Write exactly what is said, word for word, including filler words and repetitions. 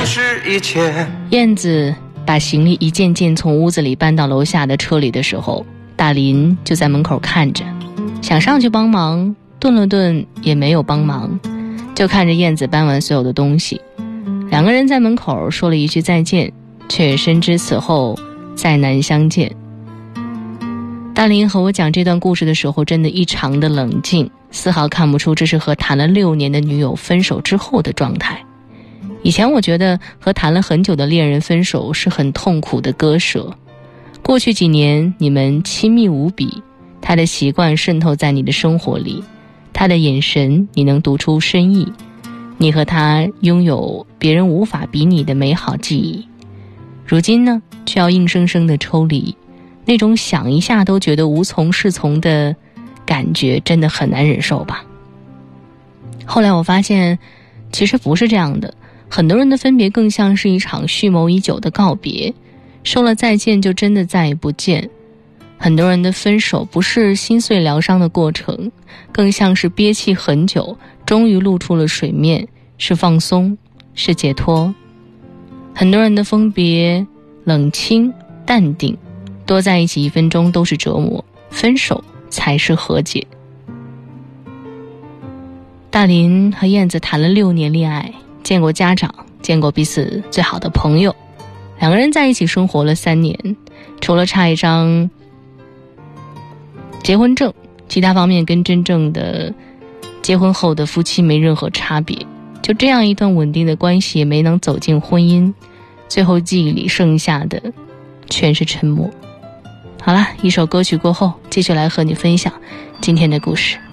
是一切。 燕子把行李一件件从屋子里搬到楼下的车里的时候，大林就在门口看着，想上去帮忙，顿了顿也没有帮忙，就看着燕子搬完所有的东西。两个人在门口说了一句再见，却深知此后再难相见。大林和我讲这段故事的时候，真的异常的冷静，丝毫看不出这是和谈了六年的女友分手之后的状态。以前我觉得和谈了很久的恋人分手是很痛苦的割舍，过去几年你们亲密无比，他的习惯渗透在你的生活里，他的眼神你能读出深意，你和他拥有别人无法比拟的美好记忆。如今呢，却要硬生生的抽离，那种想一下都觉得无从适从的感觉真的很难忍受吧。后来我发现其实不是这样的，很多人的分别更像是一场蓄谋已久的告别，说了再见就真的再也不见。很多人的分手不是心碎疗伤的过程，更像是憋气很久终于露出了水面，是放松，是解脱。很多人的分别冷清淡定，多在一起一分钟都是折磨，分手才是和解。大林和燕子谈了六年恋爱，见过家长，见过彼此最好的朋友，两个人在一起生活了三年，除了差一张结婚证，其他方面跟真正的结婚后的夫妻没任何差别。就这样一段稳定的关系也没能走进婚姻，最后记忆里剩下的全是沉默。好了，一首歌曲过后，继续来和你分享今天的故事。